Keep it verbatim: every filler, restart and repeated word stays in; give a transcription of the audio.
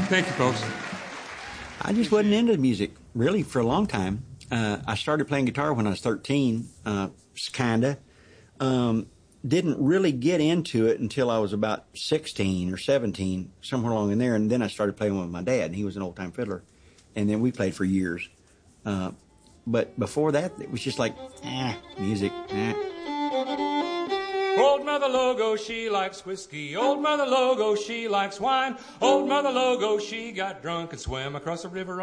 Thank you, folks. I just wasn't into music, really, for a long time. Uh, I started playing guitar when I was thirteen, uh, kind of. Um, didn't really get into it until I was about sixteen or seventeen, somewhere along in there. And then I started playing with my dad, and he was an old-time fiddler. And then we played for years. Uh, but before that, it was just like, eh, music, eh. Old Mother Logo, she likes whiskey. Old Mother Logo, she likes wine. Old Mother Logo, she got drunk and swam across the river